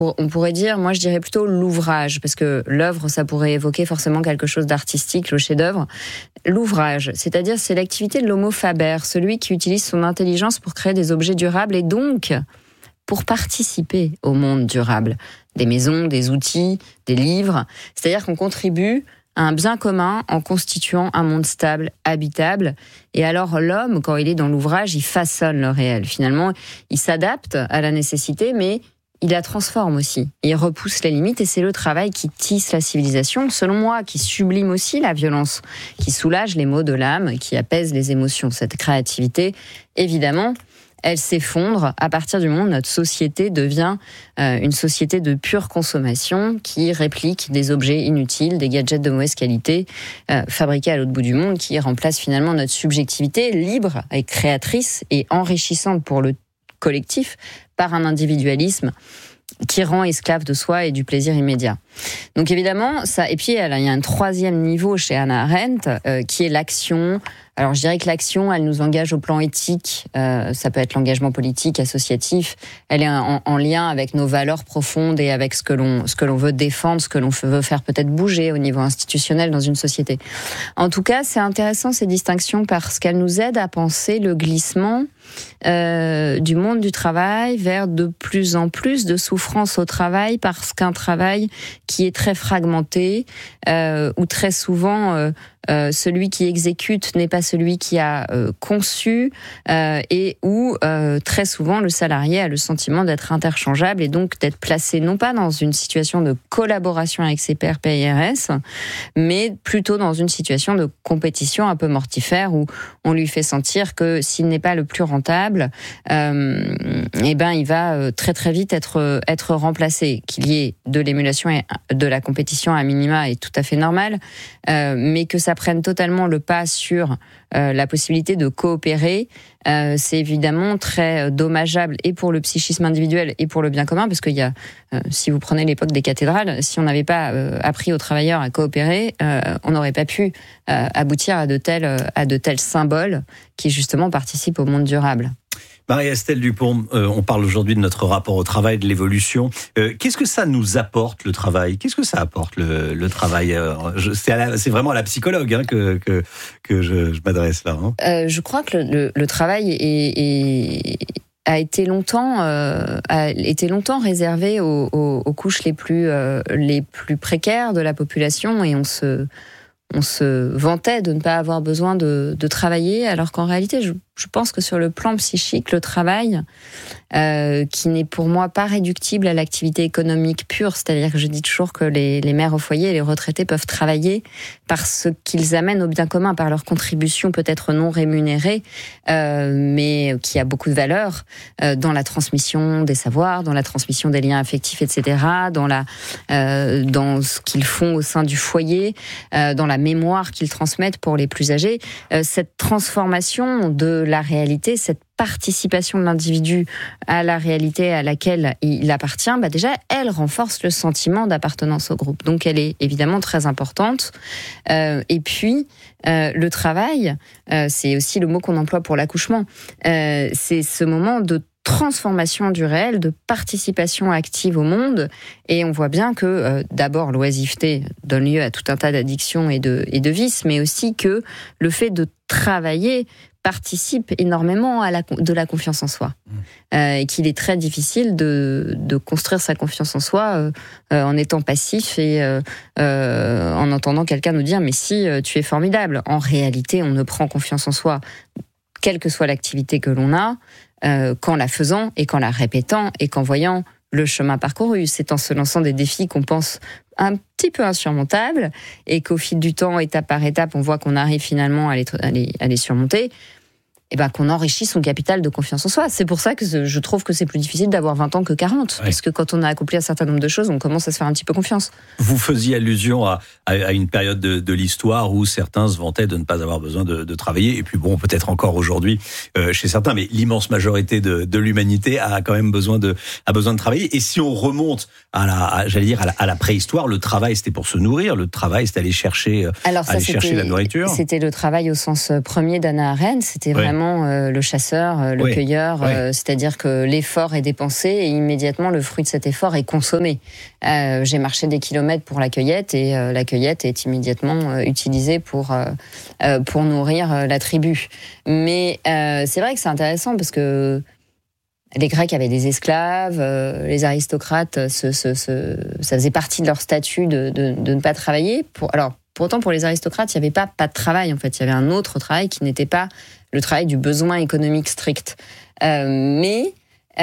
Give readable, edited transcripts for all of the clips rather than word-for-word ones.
On pourrait dire, moi je dirais plutôt l'ouvrage, parce que l'œuvre, ça pourrait évoquer forcément quelque chose d'artistique, le chef-d'œuvre. L'ouvrage, c'est-à-dire c'est l'activité de l'homo faber, celui qui utilise son intelligence pour créer des objets durables et donc pour participer au monde durable. Des maisons, des outils, des livres. C'est-à-dire qu'on contribue à un bien commun en constituant un monde stable, habitable. Et alors l'homme, quand il est dans l'ouvrage, il façonne le réel. Finalement, il s'adapte à la nécessité, mais il la transforme aussi. Il repousse les limites et c'est le travail qui tisse la civilisation, selon moi, qui sublime aussi la violence, qui soulage les maux de l'âme, qui apaise les émotions. Cette créativité, évidemment, elle s'effondre à partir du moment où notre société devient une société de pure consommation qui réplique des objets inutiles, des gadgets de mauvaise qualité fabriqués à l'autre bout du monde, qui remplacent finalement notre subjectivité libre et créatrice et enrichissante pour le collectif par un individualisme qui rend esclave de soi et du plaisir immédiat. Donc évidemment, ça. Et puis il y a un troisième niveau chez Hannah Arendt qui est l'action. Alors je dirais que l'action, elle nous engage au plan éthique. Ça peut être l'engagement politique, associatif. Elle est en lien avec nos valeurs profondes et avec ce que l'on veut défendre, ce que l'on veut faire peut-être bouger au niveau institutionnel dans une société. En tout cas, c'est intéressant ces distinctions parce qu'elles nous aident à penser le glissement du monde du travail vers de plus en plus de souffrance au travail, parce qu'un travail qui est très fragmenté, où très souvent celui qui exécute n'est pas celui qui a conçu, et où très souvent le salarié a le sentiment d'être interchangeable et donc d'être placé non pas dans une situation de collaboration avec ses pairs PIRS, mais plutôt dans une situation de compétition un peu mortifère où on lui fait sentir que s'il n'est pas le plus rentable, il va très très vite être remplacé. Qu'il y ait de l'émulation et de la compétition à minima est tout à fait normal, mais que ça prenne totalement le pas sur la possibilité de coopérer, c'est évidemment très dommageable et pour le psychisme individuel et pour le bien commun, parce qu'il y a, si vous prenez l'époque des cathédrales, si on n'avait pas appris aux travailleurs à coopérer, on n'aurait pas pu aboutir à de tels symboles qui justement participent au monde durable. Marie-Estelle Dupont, on parle aujourd'hui de notre rapport au travail, de l'évolution. Qu'est-ce que ça nous apporte, le travail ? Qu'est-ce que ça apporte, le travail ? C'est vraiment à la psychologue que je m'adresse là. Je crois que le travail a été longtemps réservé aux couches les plus précaires de la population, et on se vantait de ne pas avoir besoin de travailler, alors qu'en réalité, je pense que sur le plan psychique, le travail, qui n'est pour moi pas réductible à l'activité économique pure, c'est-à-dire que je dis toujours que les mères au foyer et les retraités peuvent travailler parce qu'ils amènent au bien commun, par leur contribution peut-être non rémunérée, mais qui a beaucoup de valeur dans la transmission des savoirs, dans la transmission des liens affectifs, etc., dans ce qu'ils font au sein du foyer, dans la mémoire qu'ils transmettent pour les plus âgés. Cette transformation de la réalité, cette participation de l'individu à la réalité à laquelle il appartient, déjà, elle renforce le sentiment d'appartenance au groupe. Donc, elle est évidemment très importante. Et puis, le travail, c'est aussi le mot qu'on emploie pour l'accouchement. C'est ce moment de transformation du réel, de participation active au monde, et on voit bien que d'abord l'oisiveté donne lieu à tout un tas d'addictions et de vices, mais aussi que le fait de travailler participe énormément de la confiance en soi, et qu'il est très difficile de construire sa confiance en soi en étant passif et en entendant quelqu'un nous dire « mais si, tu es formidable ». En réalité, on ne prend confiance en soi, quelle que soit l'activité que l'on a, qu'en la faisant et qu'en la répétant et qu'en voyant le chemin parcouru. C'est en se lançant des défis qu'on pense un petit peu insurmontables et qu'au fil du temps, étape par étape, on voit qu'on arrive finalement à les surmonter, et qu'on enrichit son capital de confiance en soi. C'est pour ça que je trouve que c'est plus difficile d'avoir 20 ans que 40. Ouais. Parce que quand on a accompli un certain nombre de choses, on commence à se faire un petit peu confiance. Vous faisiez allusion à une période de l'histoire où certains se vantaient de ne pas avoir besoin de travailler. Et puis peut-être encore aujourd'hui chez certains, mais l'immense majorité de l'humanité a quand même besoin de travailler. Et si on remonte à la préhistoire, le travail, c'était pour se nourrir. Le travail, c'était aller chercher la nourriture. C'était le travail au sens premier d'Hannah Arendt. C'était vraiment évidemment le chasseur, le cueilleur, c'est-à-dire que l'effort est dépensé et immédiatement le fruit de cet effort est consommé. J'ai marché des kilomètres pour la cueillette et la cueillette est immédiatement utilisée pour nourrir la tribu. Mais c'est vrai que c'est intéressant parce que les Grecs avaient des esclaves, les aristocrates, ça faisait partie de leur statut de ne pas travailler. Pourtant, pour les aristocrates, il n'y avait pas de travail, en fait. Il y avait un autre travail qui n'était pas le travail du besoin économique strict. Mais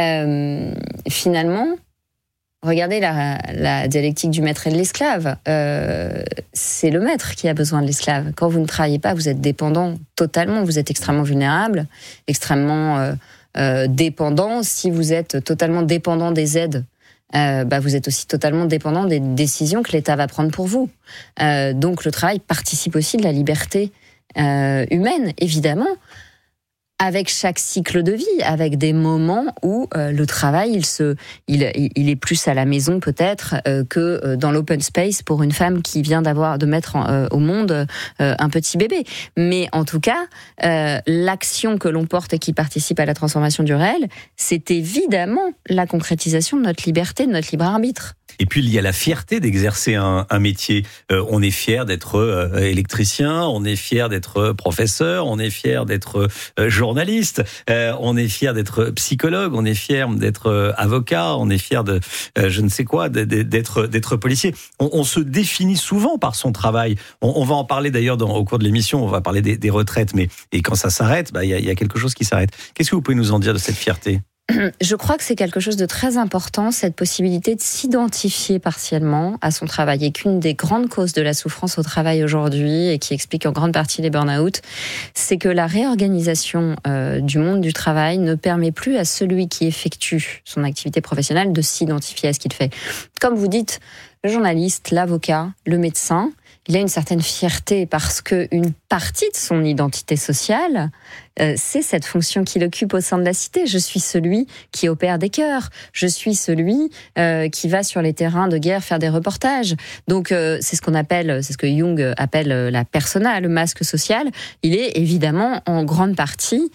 finalement, regardez la dialectique du maître et de l'esclave. C'est le maître qui a besoin de l'esclave. Quand vous ne travaillez pas, vous êtes dépendant totalement. Vous êtes extrêmement vulnérable, extrêmement dépendant. Si vous êtes totalement dépendant des aides, vous êtes aussi totalement dépendant des décisions que l'État va prendre pour vous. Donc le travail participe aussi de la liberté humaine, évidemment, avec chaque cycle de vie, avec des moments où le travail, il est plus à la maison peut-être que dans l'open space pour une femme qui vient de mettre au monde un petit bébé. Mais en tout cas, l'action que l'on porte et qui participe à la transformation du réel, c'est évidemment la concrétisation de notre liberté, de notre libre arbitre. Et puis il y a la fierté d'exercer un métier. On est fier d'être électricien, on est fier d'être professeur, on est fier d'être journaliste, on est fier d'être psychologue, on est fier d'être avocat, on est fier de je ne sais quoi, d'être policier. On se définit souvent par son travail. On va en parler d'ailleurs au cours de l'émission, on va parler des retraites, mais et quand ça s'arrête, il y a quelque chose qui s'arrête. Qu'est-ce que vous pouvez nous en dire de cette fierté ? Je crois que c'est quelque chose de très important, cette possibilité de s'identifier partiellement à son travail, et qu'une des grandes causes de la souffrance au travail aujourd'hui, et qui explique en grande partie les burn-out, c'est que la réorganisation du monde du travail ne permet plus à celui qui effectue son activité professionnelle de s'identifier à ce qu'il fait. Comme vous dites, le journaliste, l'avocat, le médecin, il a une certaine fierté parce qu'une partie de son identité sociale, c'est cette fonction qu'il occupe au sein de la cité. Je suis celui qui opère des cœurs. Je suis celui qui va sur les terrains de guerre faire des reportages. Donc c'est ce que Jung appelle la persona, le masque social. Il est évidemment en grande partie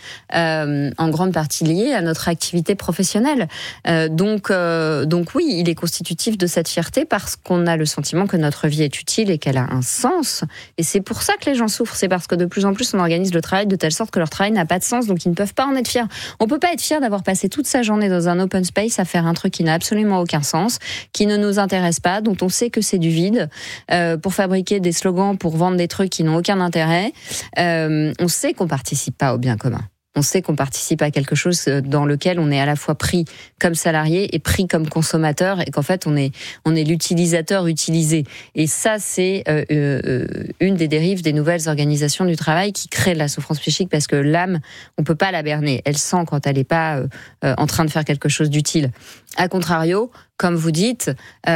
lié à notre activité professionnelle. Donc oui, il est constitutif de cette fierté parce qu'on a le sentiment que notre vie est utile et qu'elle a un sens. Et c'est pour ça que les gens souffrent. C'est parce que de plus en plus on organise le travail de telle sorte que leur travail n'a pas de sens, donc ils ne peuvent pas en être fiers. On peut pas être fier d'avoir passé toute sa journée dans un open space à faire un truc qui n'a absolument aucun sens, qui ne nous intéresse pas, dont on sait que c'est du vide, pour fabriquer des slogans, pour vendre des trucs qui n'ont aucun intérêt. On sait qu'on participe pas au bien commun. On sait qu'on participe à quelque chose dans lequel on est à la fois pris comme salarié et pris comme consommateur, et qu'en fait on est l'utilisateur utilisé. Et ça, c'est une des dérives des nouvelles organisations du travail qui créent de la souffrance psychique, parce que l'âme, on peut pas la berner. Elle sent quand elle est pas en train de faire quelque chose d'utile. A contrario, comme vous dites,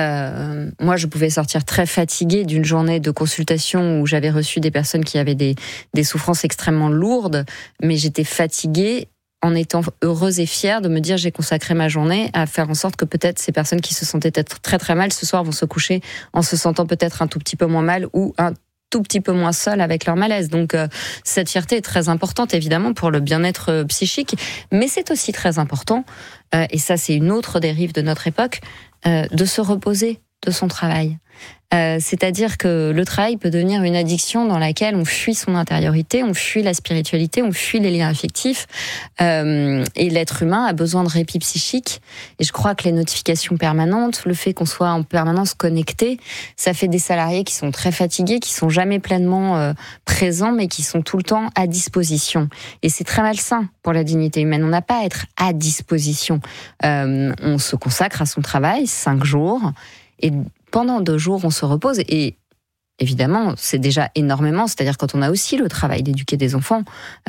moi je pouvais sortir très fatiguée d'une journée de consultation où j'avais reçu des personnes qui avaient des souffrances extrêmement lourdes, mais j'étais fatiguée en étant heureuse et fière de me dire j'ai consacré ma journée à faire en sorte que peut-être ces personnes qui se sentaient peut-être très très mal ce soir vont se coucher en se sentant peut-être un tout petit peu moins mal ou un tout petit peu moins seul avec leur malaise. Donc cette fierté est très importante évidemment pour le bien-être psychique, mais c'est aussi très important, et ça c'est une autre dérive de notre époque, de se reposer de son travail. C'est-à-dire que le travail peut devenir une addiction dans laquelle on fuit son intériorité, on fuit la spiritualité, on fuit les liens affectifs, et l'être humain a besoin de répit psychique. Et je crois que les notifications permanentes, le fait qu'on soit en permanence connecté, ça fait des salariés qui sont très fatigués, qui sont jamais pleinement présents, mais qui sont tout le temps à disposition. Et c'est très malsain pour la dignité humaine. On n'a pas à être à disposition. On se consacre à son travail 5 jours, et pendant 2 jours, on se repose. Et évidemment, c'est déjà énormément. C'est-à-dire quand on a aussi le travail d'éduquer des enfants,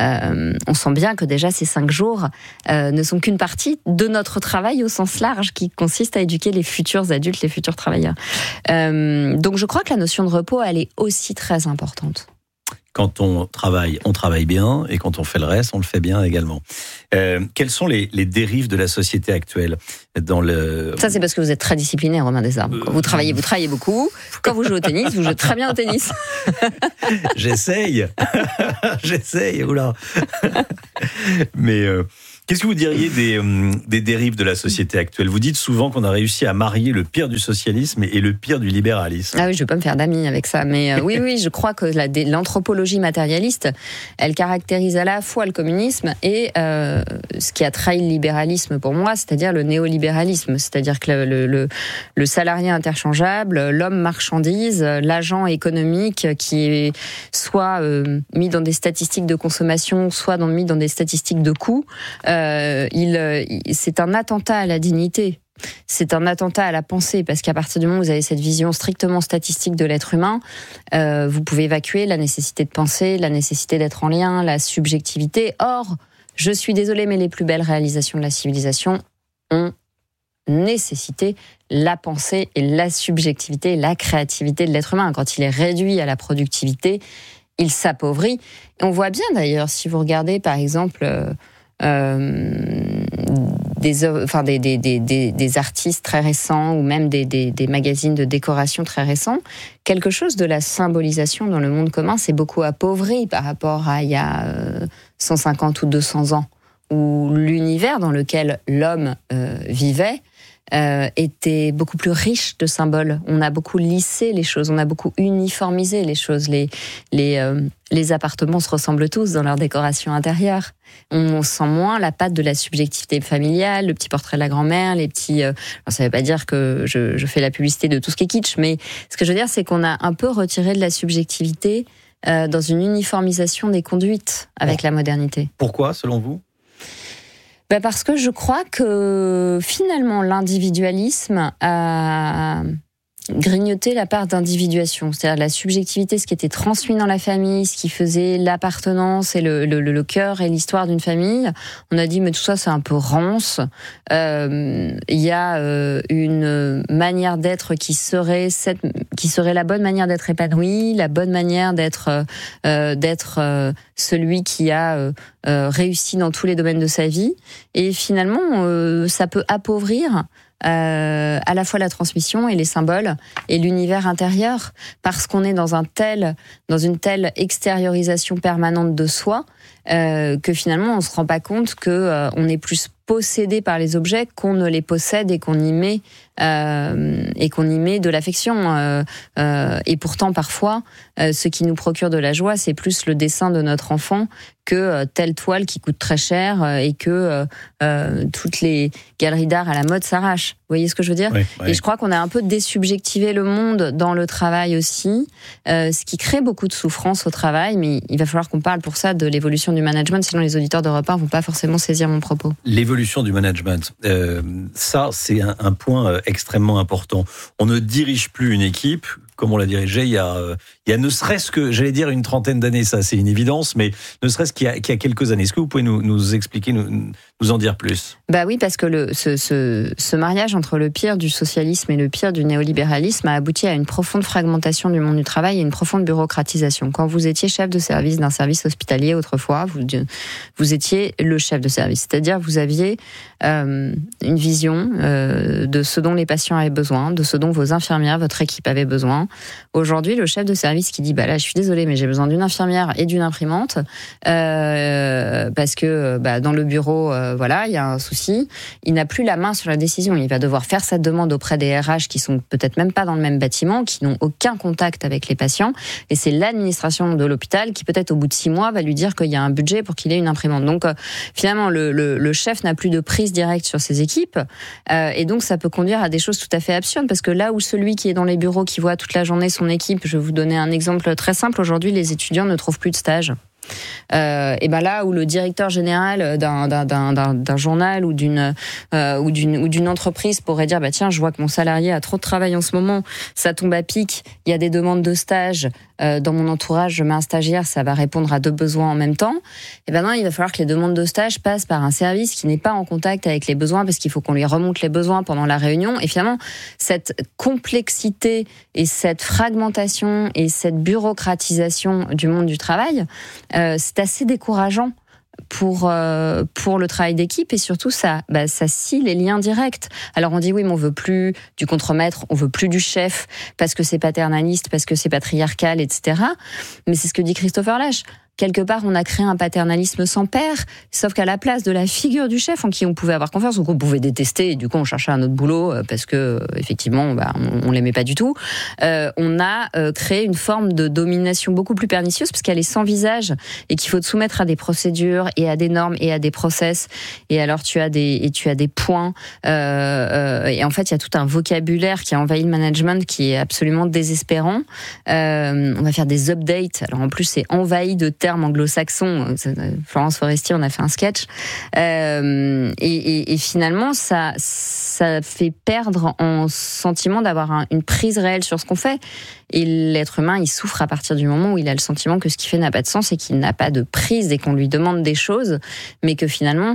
on sent bien que déjà ces 5 jours ne sont qu'une partie de notre travail au sens large, qui consiste à éduquer les futurs adultes, les futurs travailleurs. Donc je crois que la notion de repos, elle est aussi très importante. quand on travaille bien, et quand on fait le reste, on le fait bien également. Quelles sont les dérives de la société actuelle dans le... Ça, c'est parce que vous êtes très discipliné, Romain Desarmes. Quand vous travaillez beaucoup. Quand vous jouez au tennis, vous jouez très bien au tennis. J'essaye, oula. Mais qu'est-ce que vous diriez des dérives de la société actuelle ? Vous dites souvent qu'on a réussi à marier le pire du socialisme et le pire du libéralisme. Ah oui, je ne vais pas me faire d'amis avec ça, mais oui, je crois que l'anthropologie matérialiste, elle caractérise à la fois le communisme et ce qui a trahi le libéralisme pour moi, c'est-à-dire le néolibéralisme, c'est-à-dire que le salarié interchangeable, l'homme marchandise, l'agent économique qui est soit mis dans des statistiques de consommation, soit mis dans des statistiques de coûts, c'est un attentat à la dignité. C'est un attentat à la pensée, parce qu'à partir du moment où vous avez cette vision strictement statistique de l'être humain, vous pouvez évacuer la nécessité de penser, la nécessité d'être en lien, la subjectivité. Or, je suis désolée, mais les plus belles réalisations de la civilisation ont nécessité la pensée et la subjectivité et la créativité de l'être humain. Quand il est réduit à la productivité, il s'appauvrit. Et on voit bien d'ailleurs, si vous regardez par exemple... des artistes très récents ou même des magazines de décoration très récents, quelque chose de la symbolisation dans le monde commun s'est beaucoup appauvri par rapport à il y a 150 ou 200 ans, où l'univers dans lequel l'homme vivait était beaucoup plus riche de symboles. On a beaucoup lissé les choses, on a beaucoup uniformisé les choses. Les appartements se ressemblent tous dans leur décoration intérieure. On sent moins la patte de la subjectivité familiale, le petit portrait de la grand-mère, les petits... Alors ça ne veut pas dire que je fais la publicité de tout ce qui est kitsch, mais ce que je veux dire, c'est qu'on a un peu retiré de la subjectivité dans une uniformisation des conduites avec la modernité. Pourquoi, selon vous ? Parce que je crois que finalement l'individualisme a grignoté la part d'individuation, c'est-à-dire la subjectivité, ce qui était transmis dans la famille, ce qui faisait l'appartenance et le cœur et l'histoire d'une famille. On a dit mais tout ça c'est un peu rance. Il y a une manière d'être qui serait la bonne manière d'être épanoui, la bonne manière d'être celui qui a réussi dans tous les domaines de sa vie. Et finalement, ça peut appauvrir à la fois la transmission et les symboles et l'univers intérieur, parce qu'on est dans une telle extériorisation permanente de soi que finalement on se rend pas compte que on est plus possédé par les objets qu'on ne les possède et qu'on y met de l'affection. Et pourtant, parfois, ce qui nous procure de la joie, c'est plus le dessin de notre enfant que telle toile qui coûte très cher et que toutes les galeries d'art à la mode s'arrachent. Vous voyez ce que je veux dire ? Oui. Et je crois qu'on a un peu désubjectivé le monde dans le travail aussi, ce qui crée beaucoup de souffrance au travail, mais il va falloir qu'on parle pour ça de l'évolution du management, sinon les auditeurs d'Europe 1 ne vont pas forcément saisir mon propos. L'évolution du management, ça c'est un point extrêmement important. On ne dirige plus une équipe comme on l'a dirigé il y a ne serait-ce que, j'allais dire une trentaine d'années, ça c'est une évidence, mais ne serait-ce qu'il y a quelques années. Est-ce que vous pouvez nous expliquer, nous en dire plus ? Oui, parce que ce mariage entre le pire du socialisme et le pire du néolibéralisme a abouti à une profonde fragmentation du monde du travail et une profonde bureaucratisation. Quand vous étiez chef de service d'un service hospitalier autrefois, vous étiez le chef de service, c'est-à-dire vous aviez une vision de ce dont les patients avaient besoin, de ce dont vos infirmières, votre équipe avait besoin. Aujourd'hui, le chef de service qui dit là, je suis désolé, mais j'ai besoin d'une infirmière et d'une imprimante parce que dans le bureau, il y a un souci. Il n'a plus la main sur la décision. Il va devoir faire cette demande auprès des RH qui sont peut-être même pas dans le même bâtiment, qui n'ont aucun contact avec les patients. Et c'est l'administration de l'hôpital qui, peut-être au bout de 6 mois, va lui dire qu'il y a un budget pour qu'il ait une imprimante. Donc, finalement, le chef n'a plus de prise directe sur ses équipes. Et donc, ça peut conduire à des choses tout à fait absurdes, parce que là où celui qui est dans les bureaux, qui voit toute la journée son équipe, je vais vous donner un exemple très simple. Aujourd'hui, les étudiants ne trouvent plus de stage. Et là où le directeur général d'un journal ou d'une entreprise pourrait dire tiens, je vois que mon salarié a trop de travail en ce moment, ça tombe à pic, il y a des demandes de stage, dans mon entourage, je mets un stagiaire, ça va répondre à 2 besoins en même temps. Et ben non, il va falloir que les demandes de stage passent par un service qui n'est pas en contact avec les besoins, parce qu'il faut qu'on lui remonte les besoins pendant la réunion. Et finalement, cette complexité et cette fragmentation et cette bureaucratisation du monde du travail, c'est assez décourageant pour le travail d'équipe, et surtout ça scie les liens directs. Alors on dit oui, mais on veut plus du contremaître, on veut plus du chef parce que c'est paternaliste, parce que c'est patriarcal, etc. Mais c'est ce que dit Christopher Lasch. Quelque part, on a créé un paternalisme sans père, sauf qu'à la place de la figure du chef en qui on pouvait avoir confiance, ou qu'on pouvait détester, et du coup on cherchait un autre boulot parce que effectivement, on l'aimait pas du tout. On a créé une forme de domination beaucoup plus pernicieuse, parce qu'elle est sans visage et qu'il faut te soumettre à des procédures et à des normes et à des process. Et alors tu as des points. Et en fait, il y a tout un vocabulaire qui a envahi le management qui est absolument désespérant. On va faire des updates. Alors en plus, c'est envahi de termes anglo-saxons. Florence Foresti, on a fait un sketch. Et finalement, ça fait perdre en sentiment d'avoir une prise réelle sur ce qu'on fait. Et l'être humain, il souffre à partir du moment où il a le sentiment que ce qu'il fait n'a pas de sens et qu'il n'a pas de prise, et qu'on lui demande des choses, mais que finalement,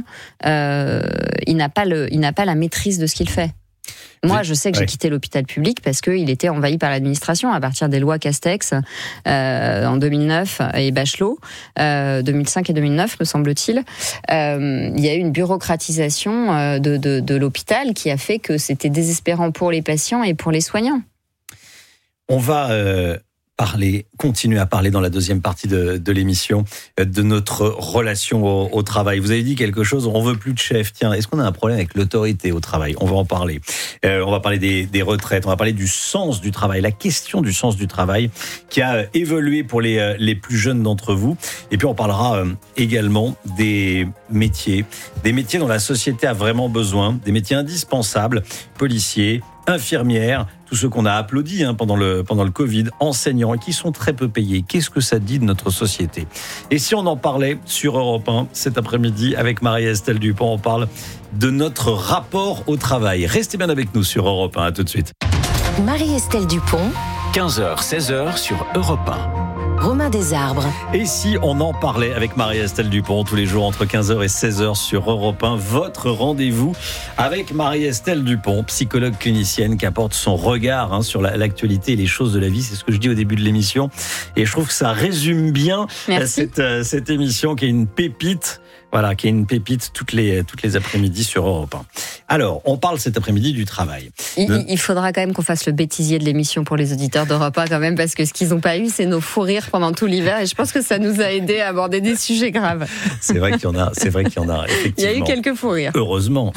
il n'a pas la maîtrise de ce qu'il fait. Moi, je sais que j'ai quitté l'hôpital public parce qu'il était envahi par l'administration à partir des lois Castex en 2009 et Bachelot, 2005 et 2009, me semble-t-il. Il y a eu une bureaucratisation de l'hôpital qui a fait que c'était désespérant pour les patients et pour les soignants. On va continuer à parler dans la deuxième partie de l'émission de notre relation au travail. Vous avez dit quelque chose, on veut plus de chef. Tiens, est-ce qu'on a un problème avec l'autorité au travail ? On va en parler. On va parler des retraites, on va parler du sens du travail, la question du sens du travail qui a évolué pour les plus jeunes d'entre vous. Et puis on parlera également des métiers dont la société a vraiment besoin, des métiers indispensables, policiers, infirmières, tous ceux qu'on a applaudis pendant le Covid, enseignants, et qui sont très peu payés. Qu'est-ce que ça dit de notre société ? Et si on en parlait sur Europe 1 cet après-midi avec Marie-Estelle Dupont, on parle de notre rapport au travail. Restez bien avec nous sur Europe 1, à tout de suite. Marie-Estelle Dupont, 15h, 16h sur Europe 1. Romain Desarbres. Et si on en parlait avec Marie-Estelle Dupont tous les jours entre 15h et 16h sur Europe 1, votre rendez-vous avec Marie-Estelle Dupont, psychologue clinicienne qui apporte son regard sur l'actualité et les choses de la vie. C'est ce que je dis au début de l'émission. Et je trouve que ça résume bien cette émission qui est une pépite. Voilà, qui est une pépite toutes les après-midi sur Europe 1. Alors, on parle cet après-midi du travail. Il faudra quand même qu'on fasse le bêtisier de l'émission pour les auditeurs d'Europe 1 quand même, parce que ce qu'ils n'ont pas eu, c'est nos fous rires pendant tout l'hiver, et je pense que ça nous a aidé à aborder des sujets graves. C'est vrai qu'il y en a, effectivement. Il y a eu quelques fous rires. Heureusement.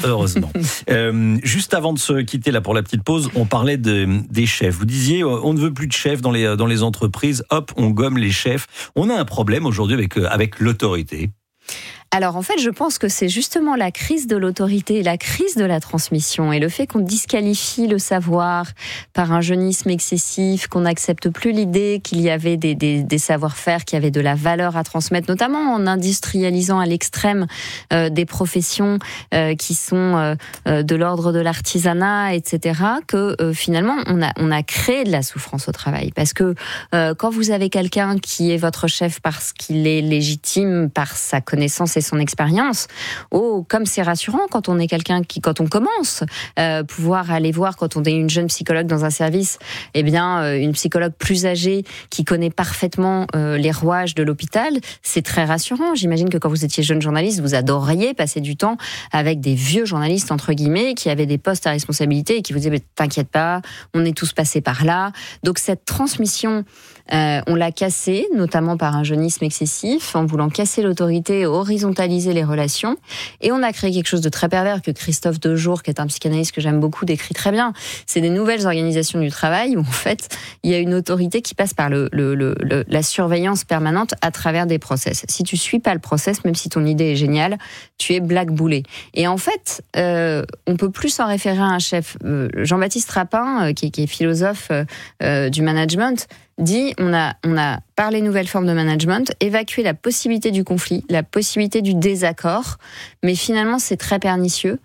Juste avant de se quitter là pour la petite pause, on parlait des chefs. Vous disiez, on ne veut plus de chefs dans les entreprises. Hop, on gomme les chefs. On a un problème aujourd'hui avec l'autorité. Alors en fait, je pense que c'est justement la crise de l'autorité, la crise de la transmission, et le fait qu'on disqualifie le savoir par un jeunisme excessif, qu'on n'accepte plus l'idée qu'il y avait des savoir-faire, qu'il y avait de la valeur à transmettre, notamment en industrialisant à l'extrême des professions qui sont de l'ordre de l'artisanat, etc., que finalement on a créé de la souffrance au travail. Parce que quand vous avez quelqu'un qui est votre chef parce qu'il est légitime par sa connaissance et son expérience, comme c'est rassurant quand on est quelqu'un quand on commence, pouvoir aller voir quand on est une jeune psychologue dans un service, une psychologue plus âgée qui connaît parfaitement les rouages de l'hôpital, c'est très rassurant. J'imagine que quand vous étiez jeune journaliste, vous adoriez passer du temps avec des vieux journalistes, entre guillemets, qui avaient des postes à responsabilité et qui vous disaient « t'inquiète pas, on est tous passés par là ». Donc cette transmission, on l'a cassée, notamment par un jeunisme excessif, en voulant casser l'autorité et horizontaliser les relations. Et on a créé quelque chose de très pervers que Christophe Dejour, qui est un psychanalyste que j'aime beaucoup, décrit très bien. C'est des nouvelles organisations du travail où, en fait, il y a une autorité qui passe par la surveillance permanente à travers des process. Si tu suis pas le process, même si ton idée est géniale, tu es blackboulé. Et en fait, on peut plus s'en référer à un chef. Jean-Baptiste Rapin, qui est philosophe du management, dit on a par les nouvelles formes de management évacué la possibilité du conflit, la possibilité du désaccord, mais finalement c'est très pernicieux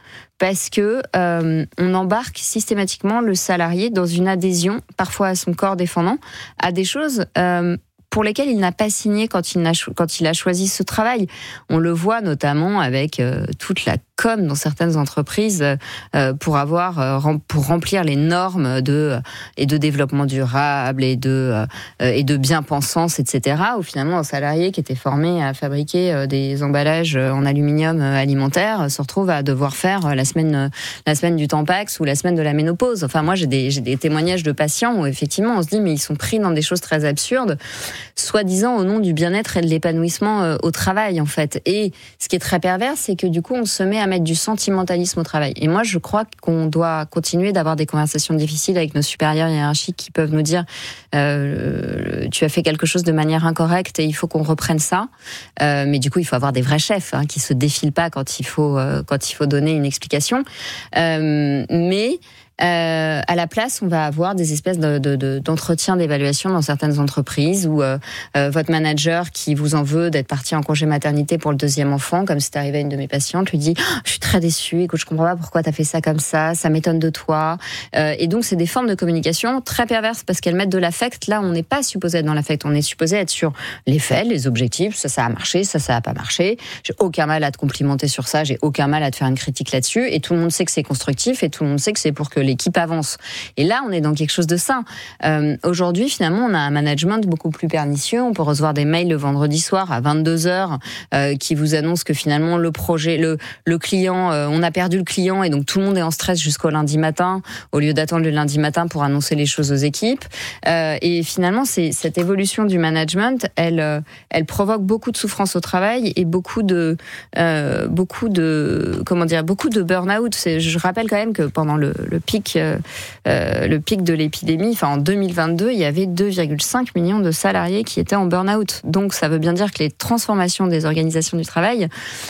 parce que on embarque systématiquement le salarié dans une adhésion, parfois à son corps défendant, à des choses pour lesquelles il n'a pas signé quand il a choisi ce travail. On le voit notamment avec toute la com dans certaines entreprises pour remplir les normes de développement durable et de bien-pensance, etc. Où finalement un salarié qui était formé à fabriquer des emballages en aluminium alimentaire se retrouve à devoir faire la semaine du Tampax ou la semaine de la ménopause. Enfin, moi j'ai des témoignages de patients où effectivement on se dit mais ils sont pris dans des choses très absurdes, soi-disant au nom du bien-être et de l'épanouissement au travail en fait. Et ce qui est très pervers, c'est que du coup on se met à mettre du sentimentalisme au travail. Et moi, je crois qu'on doit continuer d'avoir des conversations difficiles avec nos supérieurs hiérarchiques qui peuvent nous dire tu as fait quelque chose de manière incorrecte et il faut qu'on reprenne ça. Mais du coup, il faut avoir des vrais chefs qui se défilent pas quand il faut donner une explication. Mais à la place, on va avoir des espèces d'entretiens d'évaluation dans certaines entreprises où votre manager qui vous en veut d'être parti en congé maternité pour le 2e enfant, comme c'est arrivé à une de mes patientes, lui dit « Je suis très déçue, écoute, je comprends pas pourquoi t'as fait ça comme ça m'étonne de toi. » Et donc, c'est des formes de communication très perverses parce qu'elles mettent de l'affect. Là, on n'est pas supposé être dans l'affect, on est supposé être sur les faits, les objectifs, ça a marché, ça a pas marché. J'ai aucun mal à te complimenter sur ça, j'ai aucun mal à te faire une critique là-dessus. Et tout le monde sait que c'est constructif et tout le monde sait que c'est pour que l'équipe avance. Et là, on est dans quelque chose de sain. Aujourd'hui, finalement, on a un management beaucoup plus pernicieux. On peut recevoir des mails le vendredi soir à 22h qui vous annoncent que finalement, le projet, le client, on a perdu le client et donc tout le monde est en stress jusqu'au lundi matin au lieu d'attendre le lundi matin pour annoncer les choses aux équipes. Et finalement, cette évolution du management, elle provoque beaucoup de souffrance au travail et beaucoup de burn-out. Je rappelle quand même que pendant le pic de l'épidémie, enfin en 2022, il y avait 2,5 millions de salariés qui étaient en burn-out. Donc ça veut bien dire que les transformations des organisations du travail,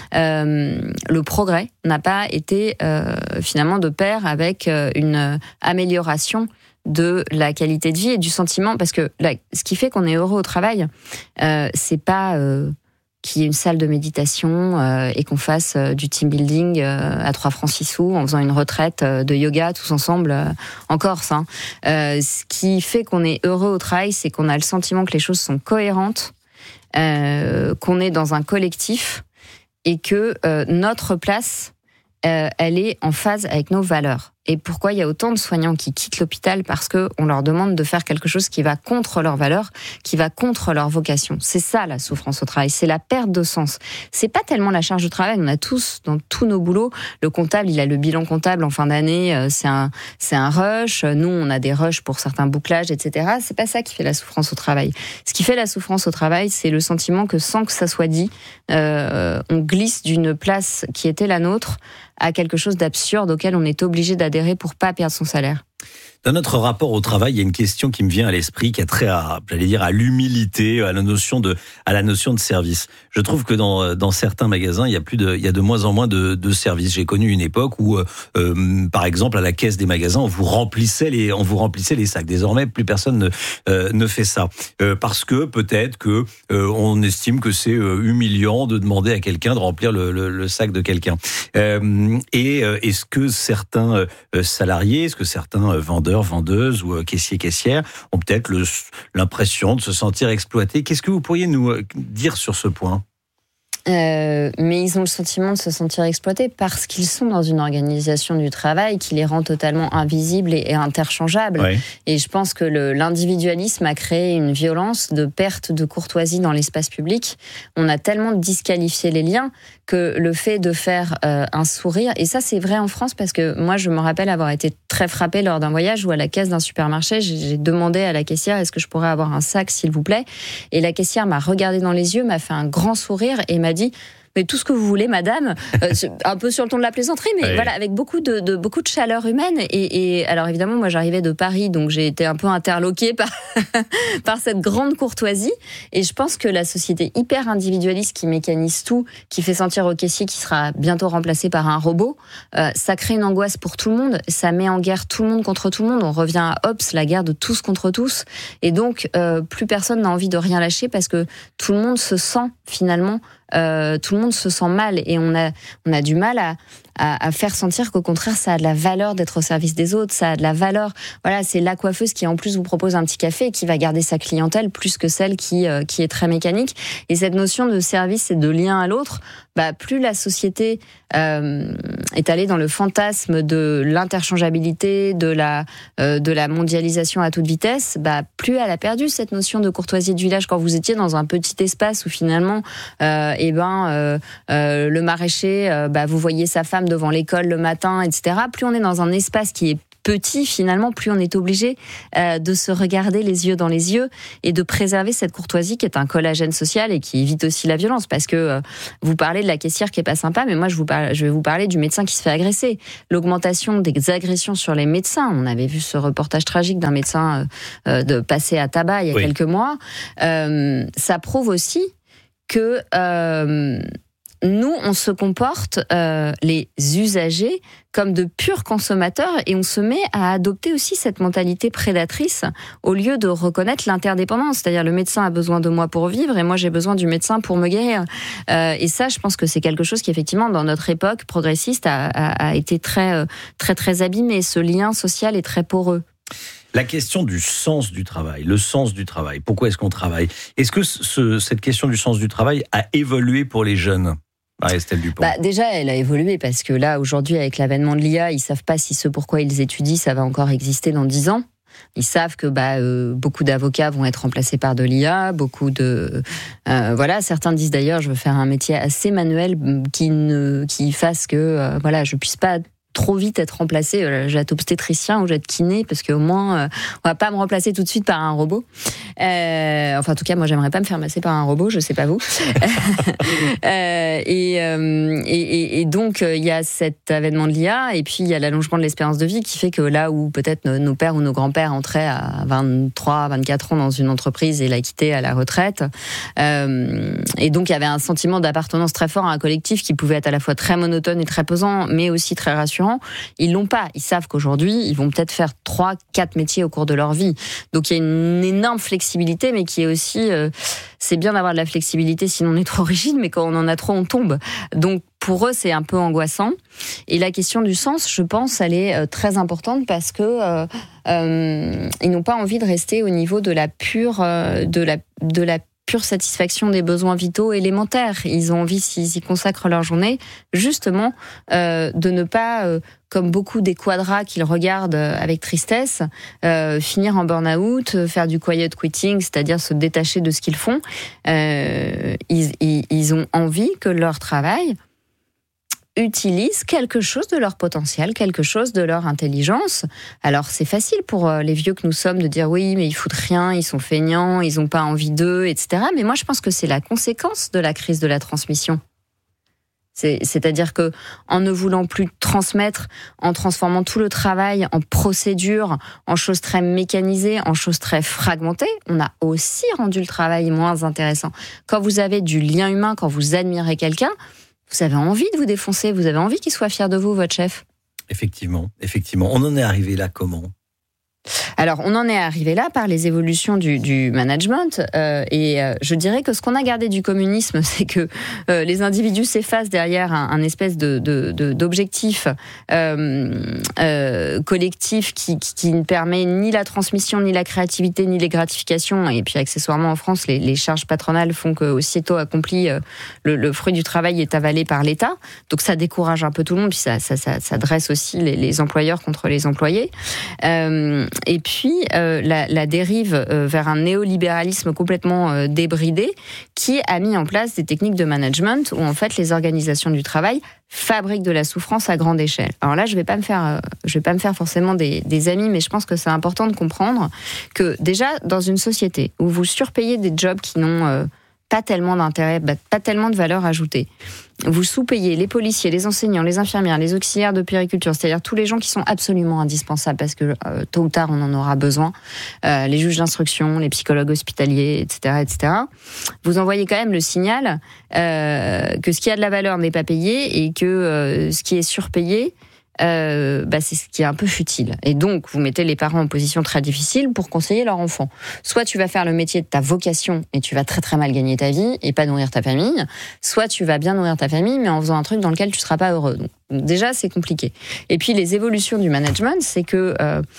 le progrès n'a pas été finalement de pair avec une amélioration de la qualité de vie et du sentiment, parce que ce qui fait qu'on est heureux au travail, c'est pas qu'il y ait une salle de méditation et qu'on fasse du team building à 3 francs 6 sous en faisant une retraite de yoga tous ensemble en Corse. Ce qui fait qu'on est heureux au travail, c'est qu'on a le sentiment que les choses sont cohérentes, qu'on est dans un collectif et que notre place, elle est en phase avec nos valeurs. Et pourquoi il y a autant de soignants qui quittent l'hôpital? Parce que on leur demande de faire quelque chose qui va contre leurs valeurs, qui va contre leur vocation. C'est ça la souffrance au travail, c'est la perte de sens. C'est pas tellement la charge de travail. On a tous dans tous nos boulots, le comptable, il a le bilan comptable en fin d'année, c'est un rush. Nous, on a des rushs pour certains bouclages, etc. C'est pas ça qui fait la souffrance au travail. Ce qui fait la souffrance au travail, c'est le sentiment que sans que ça soit dit, on glisse d'une place qui était la nôtre à quelque chose d'absurde auquel on est obligé d'adhérer pour pas perdre son salaire. Dans notre rapport au travail, il y a une question qui me vient à l'esprit, qui a trait à l'humilité, à la notion de service. Je trouve que dans certains magasins, il y a de moins en moins de services. J'ai connu une époque où, par exemple, à la caisse des magasins, on vous remplissait les sacs. Désormais, plus personne ne fait ça, parce que peut-être que on estime que c'est humiliant de demander à quelqu'un de remplir le sac de quelqu'un. Et est-ce que certains salariés, est-ce que certains vendeurs, vendeuses ou caissiers-caissières ont peut-être l'impression de se sentir exploités? Qu'est-ce que vous pourriez nous dire sur ce point? Mais ils ont le sentiment de se sentir exploités parce qu'ils sont dans une organisation du travail qui les rend totalement invisibles et interchangeables. Ouais. Et je pense que l'individualisme a créé une violence de perte de courtoisie dans l'espace public. On a tellement disqualifié les liens que le fait de faire un sourire, et ça c'est vrai en France parce que moi je me rappelle avoir été très frappée lors d'un voyage où à la caisse d'un supermarché, j'ai demandé à la caissière est-ce que je pourrais avoir un sac s'il vous plaît, et la caissière m'a regardé dans les yeux, m'a fait un grand sourire et m'a dit mais tout ce que vous voulez, madame, un peu sur le ton de la plaisanterie, mais oui. Voilà, avec beaucoup de chaleur humaine. Et alors évidemment, moi j'arrivais de Paris, donc j'ai été un peu interloquée par cette grande courtoisie. Et je pense que la société hyper individualiste qui mécanise tout, qui fait sentir au caissier qui sera bientôt remplacé par un robot, ça crée une angoisse pour tout le monde. Ça met en guerre tout le monde contre tout le monde. On revient à Hobbes, la guerre de tous contre tous. Et donc, plus personne n'a envie de rien lâcher parce que tout le monde se sent finalement. Tout le monde se sent mal et on a du mal à faire sentir qu'au contraire, ça a de la valeur d'être au service des autres, ça a de la valeur. Voilà, c'est la coiffeuse qui en plus vous propose un petit café et qui va garder sa clientèle plus que celle qui est très mécanique. Et cette notion de service et de lien à l'autre, plus la société est allée dans le fantasme de l'interchangeabilité, de la mondialisation à toute vitesse, plus elle a perdu cette notion de courtoisie de village. Quand vous étiez dans un petit espace où finalement, le maraîcher, vous voyez sa femme devant l'école le matin, etc. Plus on est dans un espace qui est petit, finalement, plus on est obligé de se regarder les yeux dans les yeux et de préserver cette courtoisie qui est un collagène social et qui évite aussi la violence. Parce que vous parlez de la caissière qui est pas sympa, mais moi je vais vous parler du médecin qui se fait agresser. L'augmentation des agressions sur les médecins, on avait vu ce reportage tragique d'un médecin de passé à tabac il y a quelques mois, ça prouve aussi que nous, on se comporte, les usagers, comme de purs consommateurs et on se met à adopter aussi cette mentalité prédatrice au lieu de reconnaître l'interdépendance. C'est-à-dire, le médecin a besoin de moi pour vivre et moi, j'ai besoin du médecin pour me guérir. Et ça, je pense que c'est quelque chose qui, effectivement, dans notre époque progressiste, a été très, très, très abîmé. Ce lien social est très poreux. La question du sens du travail, le sens du travail, pourquoi est-ce qu'on travaille ? Est-ce que cette question du sens du travail a évolué pour les jeunes ? Estelle Dupont. Déjà, elle a évolué parce que là, aujourd'hui, avec l'avènement de l'IA, ils savent pas si ce pourquoi ils étudient, ça va encore exister dans 10 ans. Ils savent que beaucoup d'avocats vont être remplacés par de l'IA, certains disent d'ailleurs, je veux faire un métier assez manuel qui fasse que je puisse pas trop vite être remplacé, je vais être obstétricien ou je vais être kiné, parce qu'au moins on va pas me remplacer tout de suite par un robot. En tout cas, moi j'aimerais pas me faire masser par un robot, je sais pas vous. Et donc il y a cet avènement de l'IA, et puis il y a l'allongement de l'espérance de vie qui fait que là où peut-être nos pères ou nos grands-pères entraient à 23, 24 ans dans une entreprise et la quittaient à la retraite, et donc il y avait un sentiment d'appartenance très fort à un collectif qui pouvait être à la fois très monotone et très pesant, mais aussi très rassurant. Ils l'ont pas. Ils savent qu'aujourd'hui, ils vont peut-être faire 3-4 métiers au cours de leur vie. Donc il y a une énorme flexibilité, mais qui est aussi... c'est bien d'avoir de la flexibilité, sinon on est trop rigide, mais quand on en a trop, on tombe. Donc pour eux, c'est un peu angoissant. Et la question du sens, je pense, elle est très importante parce que ils n'ont pas envie de rester au niveau de la pure... de la pure satisfaction des besoins vitaux élémentaires. Ils ont envie, s'ils y consacrent leur journée, justement, de ne pas, comme beaucoup des quadras qu'ils regardent avec tristesse, finir en burn-out, faire du quiet quitting, c'est-à-dire se détacher de ce qu'ils font. Ils ont envie que leur travail utilisent quelque chose de leur potentiel, quelque chose de leur intelligence. Alors c'est facile pour les vieux que nous sommes de dire oui, mais ils foutent rien, ils sont feignants, ils n'ont pas envie d'eux, etc. Mais moi je pense que c'est la conséquence de la crise de la transmission. C'est-à-dire que en ne voulant plus transmettre, en transformant tout le travail en procédure, en choses très mécanisées, en choses très fragmentées, on a aussi rendu le travail moins intéressant. Quand vous avez du lien humain, quand vous admirez quelqu'un, vous avez envie de vous défoncer, vous avez envie qu'il soit fier de vous, votre chef. Effectivement. On en est arrivé là comment ? Alors, on en est arrivé là par les évolutions du management, et je dirais que ce qu'on a gardé du communisme, c'est que les individus s'effacent derrière un espèce d'objectif collectif qui ne permet ni la transmission, ni la créativité, ni les gratifications. Et puis, accessoirement, en France, les charges patronales font que, aussitôt accompli, le fruit du travail est avalé par l'État. Donc, ça décourage un peu tout le monde, puis ça dresse aussi les employeurs contre les employés. Et puis, la dérive vers un néolibéralisme complètement débridé qui a mis en place des techniques de management où, en fait, les organisations du travail fabriquent de la souffrance à grande échelle. Alors là, je vais pas me faire forcément des amis, mais je pense que c'est important de comprendre que, déjà, dans une société où vous surpayez des jobs qui n'ont pas tellement d'intérêt, pas tellement de valeur ajoutée. Vous sous-payez les policiers, les enseignants, les infirmières, les auxiliaires de puériculture, c'est-à-dire tous les gens qui sont absolument indispensables parce que tôt ou tard on en aura besoin, les juges d'instruction, les psychologues hospitaliers, etc., etc. Vous envoyez quand même le signal que ce qui a de la valeur n'est pas payé et que ce qui est surpayé c'est ce qui est un peu futile. Et donc, vous mettez les parents en position très difficile pour conseiller leur enfant. Soit tu vas faire le métier de ta vocation et tu vas très très mal gagner ta vie et pas nourrir ta famille, soit tu vas bien nourrir ta famille mais en faisant un truc dans lequel tu seras pas heureux. Donc, déjà, c'est compliqué. Et puis, les évolutions du management, c'est que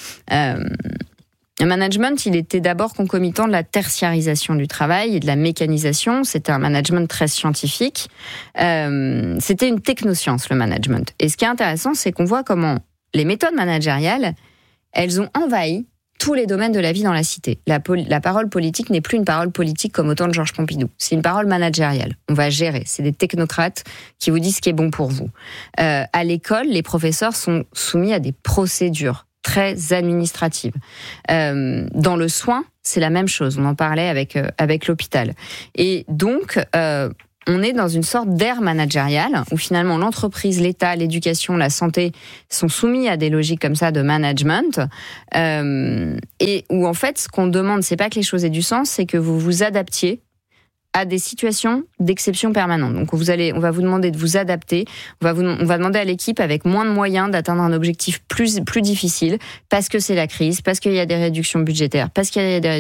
le management, il était d'abord concomitant de la tertiarisation du travail et de la mécanisation. C'était un management très scientifique. C'était une technoscience, le management. Et ce qui est intéressant, c'est qu'on voit comment les méthodes managériales, elles ont envahi tous les domaines de la vie dans la cité. La parole politique n'est plus une parole politique comme au temps de Georges Pompidou. C'est une parole managériale. On va gérer. C'est des technocrates qui vous disent ce qui est bon pour vous. À l'école, les professeurs sont soumis à des procédures très administrative. Dans le soin, c'est la même chose. On en parlait avec l'hôpital. Et donc, on est dans une sorte d'ère managériale où finalement l'entreprise, l'État, l'éducation, la santé sont soumis à des logiques comme ça de management et où en fait, ce qu'on demande, c'est pas que les choses aient du sens, c'est que vous vous adaptiez à des situations d'exception permanente. Donc on va vous demander de vous adapter, on va demander à l'équipe avec moins de moyens d'atteindre un objectif plus difficile parce que c'est la crise, parce qu'il y a des réductions budgétaires, parce qu'il y a des